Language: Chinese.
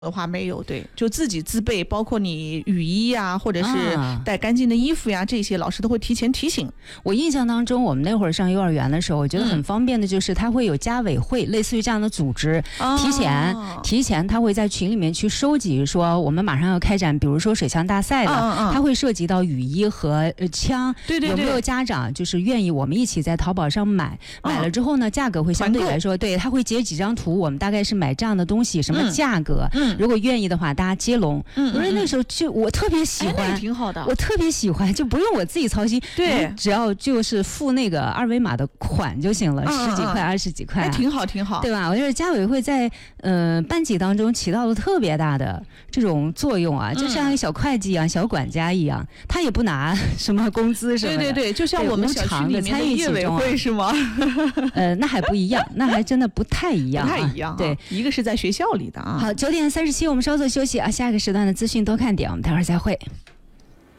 的话没有，对，就自己自备，包括你雨衣呀，或者是带干净的衣服呀，这些老师都会提前提醒。 我印象当中，我们那会儿上幼儿园的时候，我觉得很方便的就是它会有家委会，类似于这样的组织，提前他会在群里面去收集，说我们马上要开展，比如说水枪大赛的，它会涉及到雨衣和枪， 对， 有没有家长就是愿意我们一起在淘宝上买了之后呢，价格会相对来说，对，他会截几张图，我们大概是买这样的东西，什么价格，如果愿意的话，大家接龙。我说那时候就我特别喜欢， 挺好的， 我特别喜欢，就不用我自己操心， 对， 只要就是付那个二维码的款就行了，10几块、20几块， 挺好，挺好， 对吧？我觉得家委会在班级当中起到了特别大的这种作用啊，就像一个小会计一样、小管家一样，他也不拿什么工资什么的， 对，就像我们小区里面的业委会是吗？ 那还不一样，那还真的不太一样， 不太一样， 对， 一个是在学校里的啊。 好，9点37，我们稍作休息啊，下一个时段的资讯多看点，我们待会儿再会。